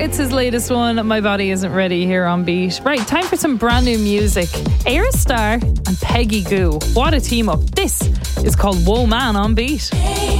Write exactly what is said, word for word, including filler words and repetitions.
It's his latest one, My Body Isn't Ready, here on Beat. Right, time for some brand new music. Aerostar and Peggy Gou. What a team up. This is called Whoa Man on Beat.